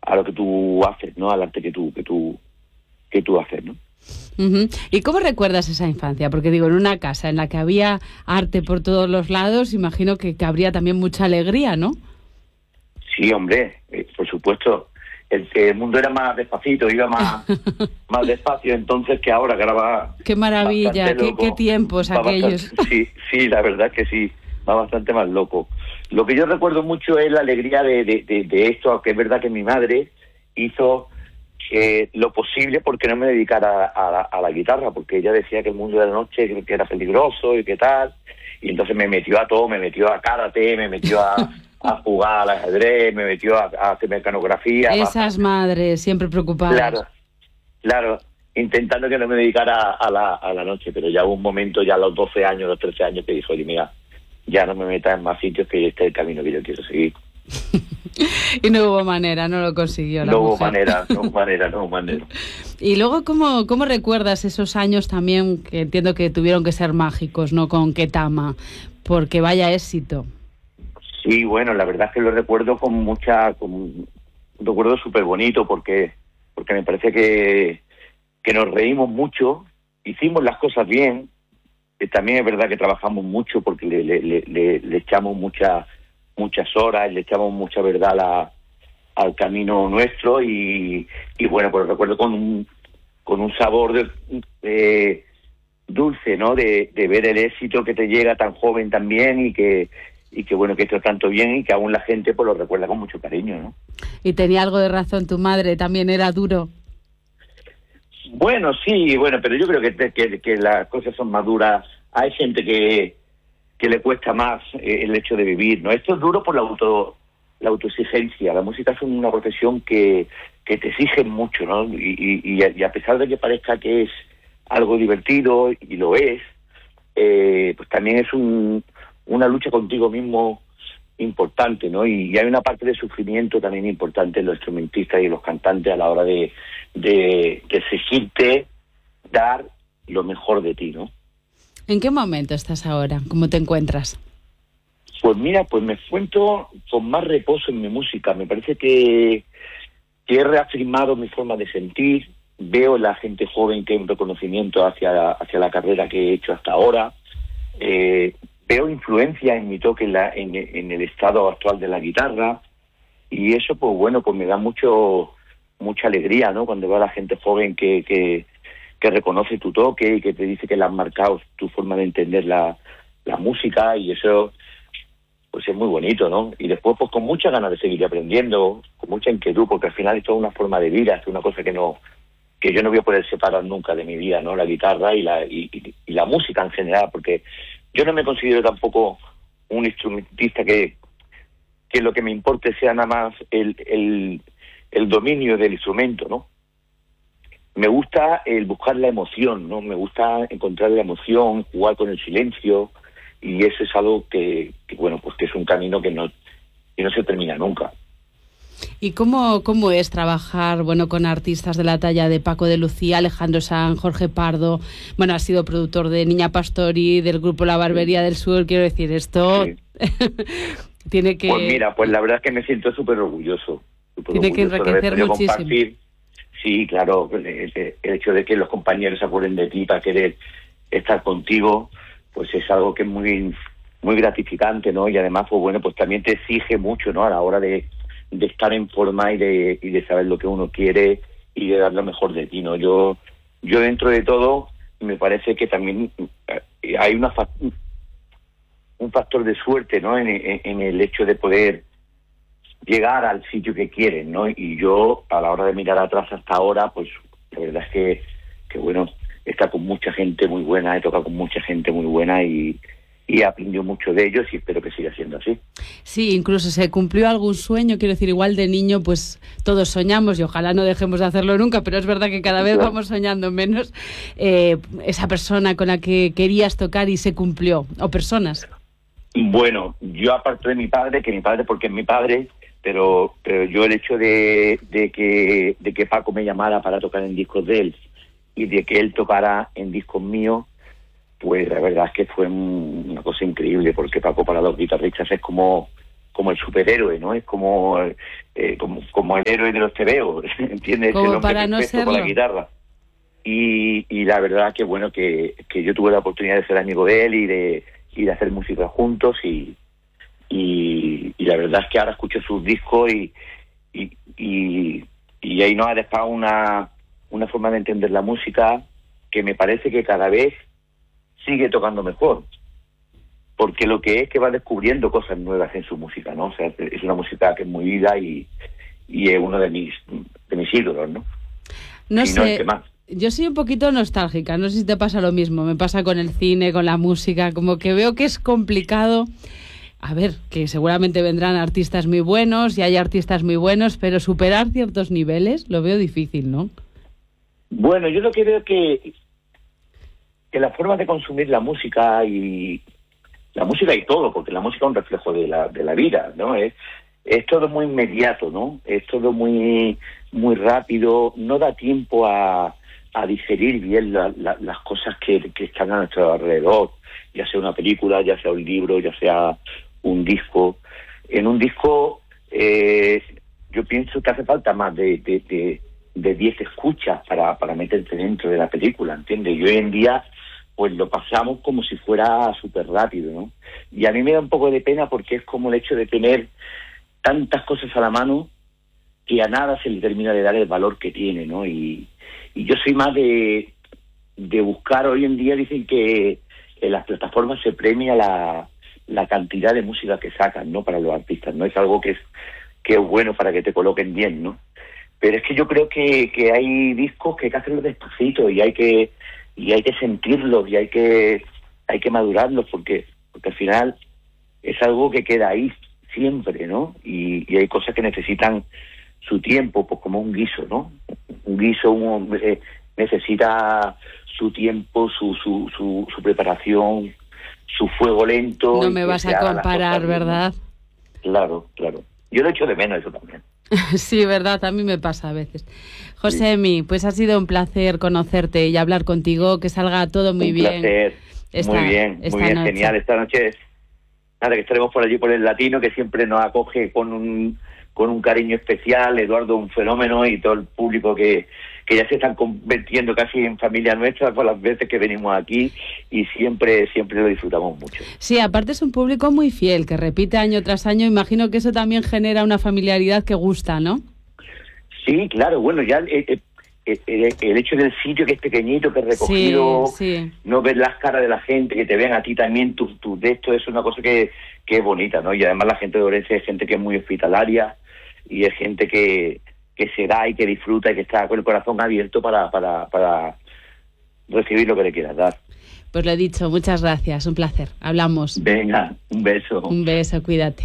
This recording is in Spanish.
a lo que tú haces, ¿no? Al arte que tú haces, ¿no? Uh-huh. ¿Y cómo recuerdas esa infancia? Porque digo, en una casa en la que había arte por todos los lados, imagino que habría también mucha alegría, ¿no? Sí, hombre, por supuesto. El mundo era más despacito, iba más despacio entonces que ahora, que ahora va. ¡Qué maravilla! Qué tiempos aquellos! Sí, la verdad es que sí, va bastante más loco. Lo que yo recuerdo mucho es la alegría de esto, aunque es verdad que mi madre hizo lo posible porque no me dedicara a la guitarra, porque ella decía que el mundo de la noche que era peligroso y que tal, y entonces me metió a todo, me metió a karate, me metió a jugar al ajedrez, me metió a hacer mecanografía. Esas madres siempre preocupadas. Claro, intentando que no me dedicara a la noche, pero ya hubo un momento, ya a los 12 años, los 13 años, que dijo, oye, mira, ya no me metas en más sitios, que este es el camino que yo quiero seguir. Y no hubo manera, no lo consiguió la mujer. No hubo manera. Y luego, ¿cómo recuerdas esos años también, que entiendo que tuvieron que ser mágicos, ¿no? Con Ketama, porque vaya éxito. Sí, bueno, la verdad es que lo recuerdo con un recuerdo súper bonito, porque me parece que nos reímos mucho, hicimos las cosas bien, también es verdad que trabajamos mucho porque le echamos muchas horas, le echamos mucha verdad al camino nuestro y bueno, pues recuerdo con un sabor dulce, ¿no? De ver el éxito que te llega tan joven también y que bueno, que esto tanto bien y que aún la gente pues lo recuerda con mucho cariño, ¿no? Y tenía algo de razón tu madre, también era duro. Bueno, sí, pero yo creo que las cosas son más duras. Hay gente que le cuesta más el hecho de vivir, ¿no? Esto es duro por la autoexigencia. La música es una profesión que te exige mucho, ¿no? Y a pesar de que parezca que es algo divertido, y lo es, pues también es una lucha contigo mismo importante, ¿no? Y hay una parte de sufrimiento también importante en los instrumentistas y los cantantes a la hora de exigirte dar lo mejor de ti, ¿no? ¿En qué momento estás ahora? ¿Cómo te encuentras? Pues mira, pues me encuentro con más reposo en mi música. Me parece que he reafirmado mi forma de sentir. Veo la gente joven que hay un reconocimiento hacia la carrera que he hecho hasta ahora. Veo influencia en mi toque en el estado actual de la guitarra, y eso pues bueno, pues me da mucha alegría, ¿no? Cuando veo a la gente joven que reconoce tu toque y que te dice que le han marcado tu forma de entender la música, y eso pues es muy bonito, ¿no? Y después pues con muchas ganas de seguir aprendiendo, con mucha inquietud, porque al final esto es una forma de vida, es una cosa que yo no voy a poder separar nunca de mi vida, ¿no? La guitarra y la música en general, porque yo no me considero tampoco un instrumentista que lo que me importe sea nada más el dominio del instrumento, ¿no? Me gusta el buscar la emoción, ¿no? Me gusta encontrar la emoción, jugar con el silencio, y eso es algo que bueno, pues que es un camino que no se termina nunca. ¿Y cómo es trabajar, bueno, con artistas de la talla de Paco de Lucía, Alejandro Sanz, Jorge Pardo? Bueno, has sido productor de Niña Pastori, del grupo La Barbería del Sur, quiero decir, esto sí. Tiene que... Pues mira, pues la verdad es que me siento súper orgulloso. Tiene que enriquecer muchísimo. Compartir. Sí, claro, el hecho de que los compañeros se acuerden de ti para querer estar contigo, pues es algo que es muy, muy gratificante, ¿no? Y además, pues bueno, pues también te exige mucho, ¿no? A la hora de estar en forma y de saber lo que uno quiere y de dar lo mejor de ti, ¿no? Yo dentro de todo me parece que también hay un factor de suerte, ¿no? En el hecho de poder llegar al sitio que quieren, ¿no? Y yo, a la hora de mirar atrás hasta ahora, pues la verdad es que bueno, he estado con mucha gente muy buena, he tocado con mucha gente muy buena y he aprendido mucho de ellos, y espero que siga siendo así. Sí, incluso se cumplió algún sueño, quiero decir, igual de niño, pues todos soñamos y ojalá no dejemos de hacerlo nunca, pero es verdad que cada vez vamos soñando menos. Esa persona con la que querías tocar y se cumplió, o personas. Bueno, yo aparte de mi padre, porque es mi padre, pero yo el hecho de que Paco me llamara para tocar en discos de él y de que él tocara en discos míos, pues la verdad es que fue una cosa increíble, porque Paco para los guitarristas es como como el superhéroe, ¿no? Es como el héroe de los tebeos, ¿entiendes? Como el hombre para no perfecto con la serlo. guitarra. Y la verdad que bueno, que yo tuve la oportunidad de ser amigo de él y de hacer música juntos y la verdad es que ahora escucho sus discos y ahí nos ha dejado una forma de entender la música que me parece que cada vez sigue tocando mejor, porque lo que es que va descubriendo cosas nuevas en su música, ¿no? O sea, es una música que es muy vida y es uno de mis ídolos, ¿no? No y sé, no el que más. yo soy un poquito nostálgica, no sé si te pasa lo mismo, me pasa con el cine, con la música, como que veo que es complicado. A ver, que seguramente vendrán artistas muy buenos y hay artistas muy buenos, pero superar ciertos niveles lo veo difícil, ¿no? Bueno, yo lo que veo que la forma de consumir la música y todo, porque la música es un reflejo de la vida, ¿no? Es todo muy inmediato, ¿no? Es todo muy muy rápido, no da tiempo a digerir bien las cosas que están a nuestro alrededor, ya sea una película, ya sea un libro, ya sea un disco. En un disco yo pienso que hace falta más de 10 escuchas para meterte dentro de la película, ¿entiendes? Y hoy en día pues lo pasamos como si fuera súper rápido, ¿no? Y a mí me da un poco de pena porque es como el hecho de tener tantas cosas a la mano que a nada se le termina de dar el valor que tiene, ¿no? Y yo soy más de buscar. Hoy en día dicen que en las plataformas se premia la cantidad de música que sacan, ¿no? Para los artistas, ¿no? Es algo que es bueno para que te coloquen bien, ¿no? Pero es que yo creo que hay discos que hay que hacerlos despacito y hay que sentirlos y hay que madurarlos porque al final es algo que queda ahí siempre, ¿no? Y hay cosas que necesitan su tiempo, pues como un guiso, ¿no? Un guiso necesita su tiempo, su preparación, su fuego lento. No me vas a comparar, ¿verdad? Claro. Yo lo echo de menos eso también. Sí, verdad, a mí me pasa a veces. Josemi, pues ha sido un placer conocerte y hablar contigo, que salga todo muy bien. Un placer, muy bien, genial. Esta noche, nada, que estaremos por allí por el Latino, que siempre nos acoge con un cariño especial. Eduardo, un fenómeno, y todo el público que ya se están convirtiendo casi en familia nuestra por las veces que venimos aquí y siempre lo disfrutamos mucho. Sí, aparte es un público muy fiel, que repite año tras año. Imagino que eso también genera una familiaridad que gusta, ¿no? Sí, claro, bueno, ya el hecho del sitio que es pequeñito, que es recogido, sí. No ver las caras de la gente, que te vean a ti también, tus de esto, es una cosa que es bonita, ¿no? Y además la gente de Orense es gente que es muy hospitalaria y es gente que se da y que disfruta y que está con el corazón abierto para recibir lo que le quieras dar. Pues lo he dicho, muchas gracias, un placer. Hablamos. Venga, un beso. Un beso, cuídate.